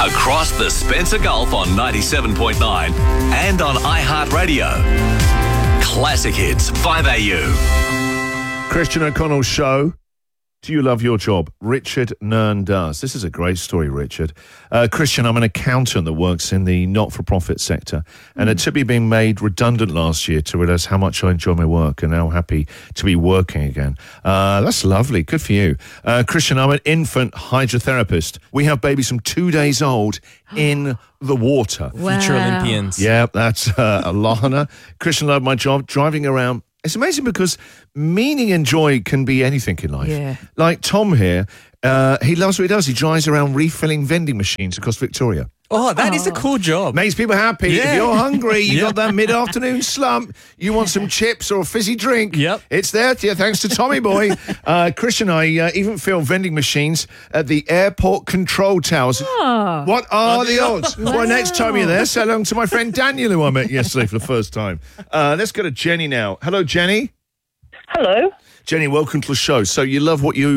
across the Spencer Gulf on 97.9 and on iHeartRadio. Classic Hits 5AU. Christian O'Connell's show. Do you love your job? Richard Nern does. This is a great story, Richard. Christian, I'm an accountant that works in the not-for-profit sector, and it took me being made redundant last year to realise how much I enjoy my work and how happy to be working again. That's lovely. Good for you. Christian, I'm an infant hydrotherapist. We have babies from 2 days old in the water. Wow. Future Olympians. Yeah, that's Alana. Christian, love my job, driving around. It's amazing because meaning and joy can be anything in life. Yeah. Like Tom here, he loves what he does. He drives around refilling vending machines across Victoria. Oh, that is a cool job. Makes people happy. Yeah. If you're hungry, you got that mid-afternoon slump, you want some chips or a fizzy drink, Yep. it's there to you, thanks to Tommy Boy. Christian and I even fill vending machines at the airport control towers. What are the odds? Well, next time you're there, say hello to my friend Daniel, who I met yesterday for the first time. Let's go to Jenny now. Hello, Jenny. Hello. Jenny, welcome to the show. So you love what you